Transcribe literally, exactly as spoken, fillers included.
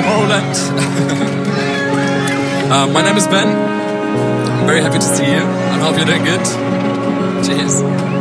Tomorrowland. um, my name is Ben. I'm very happy to see you. I hope you're doing good. Cheers.